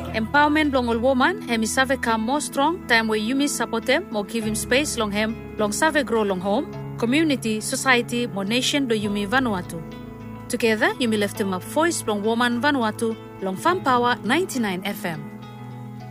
Empowerment long all woman, hemi save come more strong, time where Yumi support them, more give him space long him, long save grow long home, community, society, more nation do Yumi Vanuatu. Together, Yumi left him up voice long woman Vanuatu, long Fun Power 99 FM.